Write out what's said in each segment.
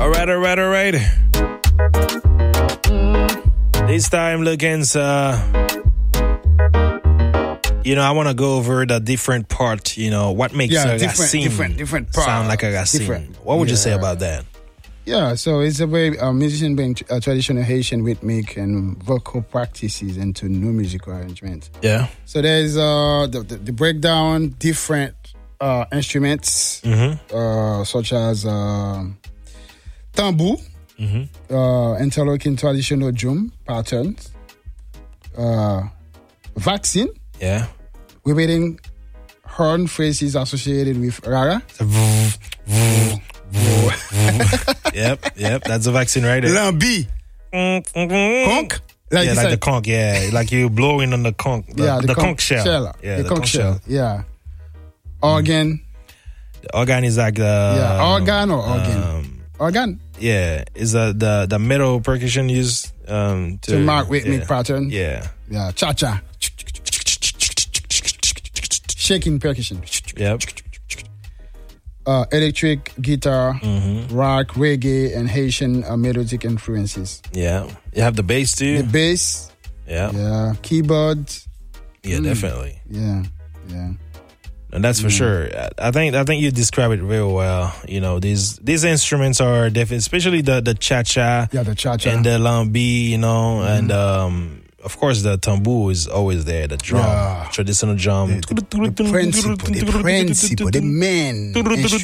All right. This time, Lookins, I want to go over the different part, what makes a racine different part. sound like a racine. What would you say about that? Yeah, so it's a way musician bring traditional Haitian rhythmic and vocal practices into new musical arrangements. Yeah. So there's the breakdown, different instruments, such as tambour, interlocking traditional drum patterns, vaccine. Yeah. Repeating horn phrases associated with rara. Yep. That's a vaccine right there. Lambi. Conch. Like the conch, like you blowing on the conch. The conch shell. Yeah, the conch shell. Yeah. Organ. The organ is like the... organ or organ? Organ. Yeah, is the metal percussion used to mark rhythmic pattern. Yeah. Yeah, cha-cha. Shaking percussion. Yep. Electric guitar, rock, reggae, and Haitian melodic influences. Yeah. You have the bass too. The bass. Yeah. Yeah. Keyboard. Yeah, definitely. Yeah. And that's for sure. I think you describe it very well. These instruments are definitely, especially the cha-cha. Yeah, the cha-cha. And the lambi, and of course the tambour is always there, the drum, traditional drum. The principle, the main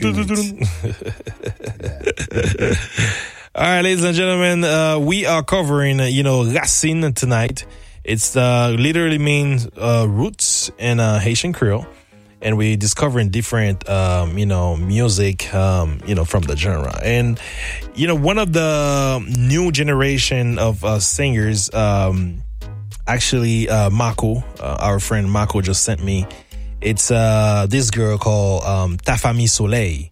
instrument. All right, ladies and gentlemen, we are covering, racine tonight. It's literally means roots in Haitian Creole. And we discovering different, music, from the genre. And, one of the new generation of singers, actually, Mako, our friend Mako just sent me. It's this girl called Ta Famille Soleil.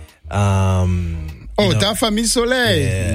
Ta Famille Soleil. Yeah.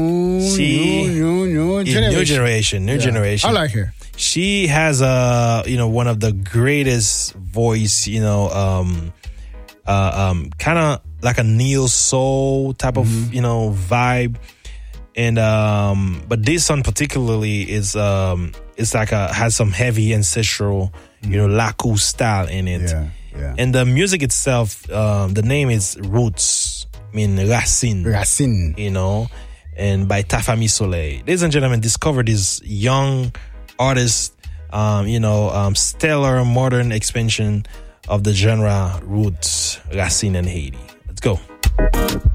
New generation. New generation. I like her. She has one of the greatest voice, kind of like a neo soul type of, vibe. And, but this one particularly is, it's like has some heavy ancestral, Lakou style in it. Yeah. And the music itself, the name is Roots, Racine. Racine. And by Ta Famille Soleil. Ladies and gentlemen, discover this young artist, stellar modern expansion of the genre Roots, Racine, and Haiti. Let's go.